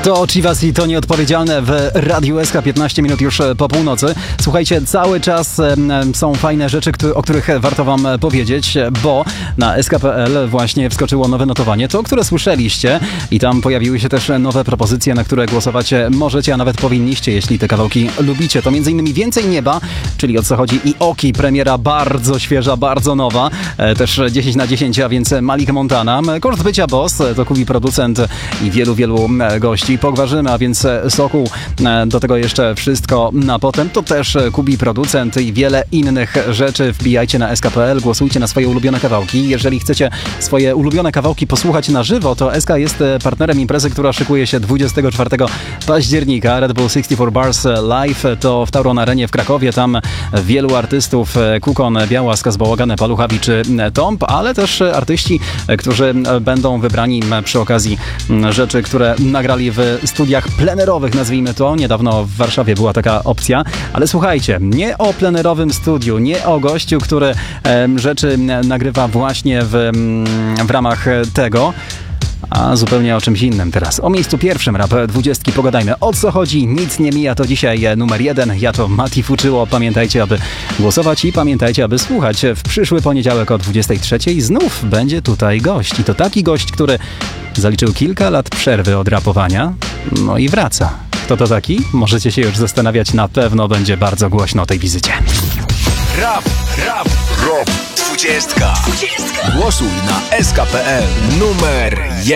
To Chivas i to nieodpowiedzialne w Radiu SK 15 minut już po północy. Słuchajcie, cały czas są fajne rzeczy, o których warto wam powiedzieć, bo na sk.pl właśnie wskoczyło nowe notowanie, to które słyszeliście i tam pojawiły się też nowe propozycje, na które głosować możecie, a nawet powinniście, jeśli te kawałki lubicie. To m.in. Więcej Nieba, czyli o co chodzi i Oki, premiera bardzo świeża, bardzo nowa, też 10 na 10, a więc Malik Montana. Koszt bycia boss, to Kubi producent i wielu gości. Pogwarzymy, a więc Sokół, do tego jeszcze wszystko na potem. To też Kubi producent i wiele innych rzeczy. Wbijajcie na sk.pl, głosujcie na swoje ulubione kawałki. Jeżeli chcecie swoje ulubione kawałki posłuchać na żywo, to SK jest partnerem imprezy, która szykuje się 24 października. Red Bull 64 Bars Live to w Tauron Arenie w Krakowie. Tam wielu artystów, Kukon, Białas, Bałagan, Paluchawi czy Tomp, ale też artyści, którzy będą wybrani przy okazji rzeczy, które nagrali w studiach plenerowych, nazwijmy to. Niedawno w Warszawie była taka opcja, ale słuchajcie, nie o plenerowym studiu, nie o gościu, który rzeczy nagrywa właśnie w ramach tego, a zupełnie o czymś innym teraz. O miejscu pierwszym Rap 20 pogadajmy. O co chodzi? Nic nie mija, to dzisiaj numer 1. Ja to Mati Fuczyło. Pamiętajcie, aby głosować i pamiętajcie, aby słuchać. W przyszły poniedziałek o 23 znów będzie tutaj gość. I to taki gość, który zaliczył kilka lat przerwy od rapowania, no i wraca. Kto to taki? Możecie się już zastanawiać, na pewno będzie bardzo głośno o tej wizycie. Rap 20. Głosuj na sk.pl numer 1.